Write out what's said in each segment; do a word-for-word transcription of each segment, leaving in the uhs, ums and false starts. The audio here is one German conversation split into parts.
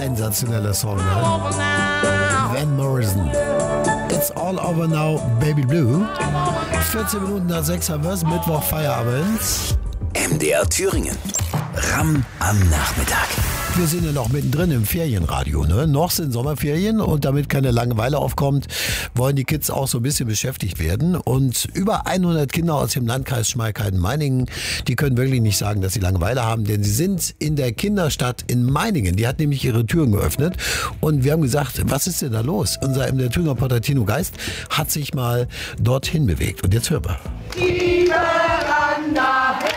Sensationeller Song, ne? Van Morrison. It's all over now, Baby Blue. vierzehn Minuten nach sechs haben wir es, Mittwoch, Feierabend. M D R Thüringen. Ram am Nachmittag. Wir sind ja noch mittendrin im Ferienradio, ne? Noch sind Sommerferien und damit keine Langeweile aufkommt, wollen die Kids auch so ein bisschen beschäftigt werden. Und über hundert Kinder aus dem Landkreis Schmalkalden-Meiningen, die können wirklich nicht sagen, dass sie Langeweile haben, denn sie sind in der Kinderstadt in Meiningen. Die hat nämlich ihre Türen geöffnet und wir haben gesagt, was ist denn da los? Unser M D R Thüringer Reporter Tino Geist hat sich mal dorthin bewegt. Und jetzt hören wir. Tiberanda, hey!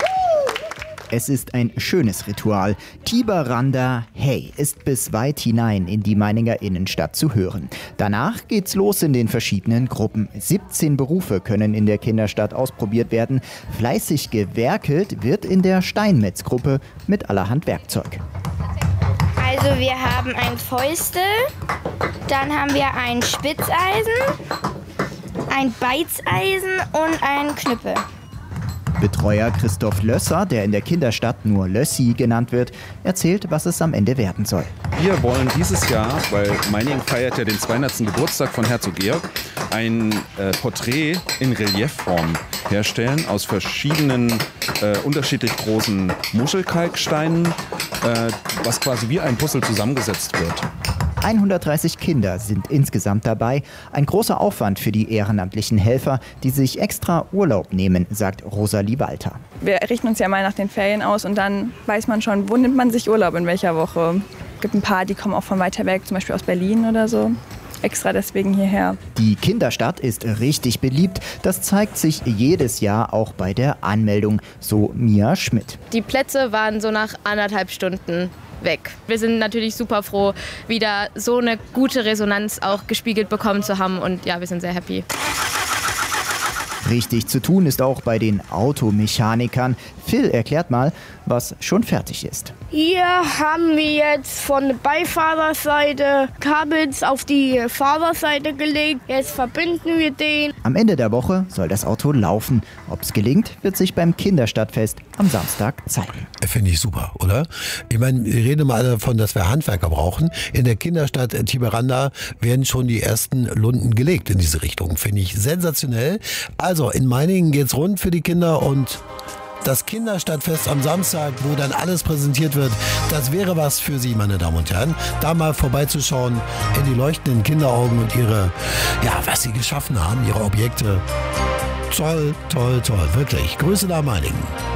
Es ist ein schönes Ritual. Tiberanda Hey ist bis weit hinein in die Meininger Innenstadt zu hören. Danach geht's los in den verschiedenen Gruppen. siebzehn Berufe können in der Kinderstadt ausprobiert werden. Fleißig gewerkelt wird in der Steinmetzgruppe mit allerhand Werkzeug. Also wir haben ein Fäustel, dann haben wir ein Spitzeisen, ein Beizeisen und einen Knüppel. Betreuer Christoph Lösser, der in der Kinderstadt nur Lössi genannt wird, erzählt, was es am Ende werden soll. Wir wollen dieses Jahr, weil Meiningen feiert ja den zweihundertsten Geburtstag von Herzog Georg, ein äh, Porträt in Reliefform herstellen aus verschiedenen äh, unterschiedlich großen Muschelkalksteinen, äh, was quasi wie ein Puzzle zusammengesetzt wird. hundertdreißig Kinder sind insgesamt dabei. Ein großer Aufwand für die ehrenamtlichen Helfer, die sich extra Urlaub nehmen, sagt Rosalie Walter. Wir richten uns ja mal nach den Ferien aus und dann weiß man schon, wo nimmt man sich Urlaub, in welcher Woche. Es gibt ein paar, die kommen auch von weiter weg, zum Beispiel aus Berlin oder so. Extra deswegen hierher. Die Kinderstadt ist richtig beliebt. Das zeigt sich jedes Jahr auch bei der Anmeldung, so Mia Schmidt. Die Plätze waren so nach anderthalb Stunden weg. Wir sind natürlich super froh, wieder so eine gute Resonanz auch gespiegelt bekommen zu haben und ja, wir sind sehr happy. Richtig zu tun ist auch bei den Automechanikern. Phil erklärt mal, was schon fertig ist. Hier haben wir jetzt von der Beifahrerseite Kabels auf die Fahrerseite gelegt. Jetzt verbinden wir den. Am Ende der Woche soll das Auto laufen. Ob es gelingt, wird sich beim Kinderstadtfest am Samstag zeigen. Finde ich super, oder? Ich meine, wir reden mal davon, dass wir Handwerker brauchen. In der Kinderstadt Tiberanda werden schon die ersten Lunden gelegt in diese Richtung. Finde ich sensationell. Also, in Meiningen geht's rund für die Kinder und das Kinderstadtfest am Samstag, wo dann alles präsentiert wird, das wäre was für Sie, meine Damen und Herren. Da mal vorbeizuschauen in die leuchtenden Kinderaugen und ihre, ja, was sie geschaffen haben, ihre Objekte. Toll, toll, toll, wirklich. Grüße nach Meiningen.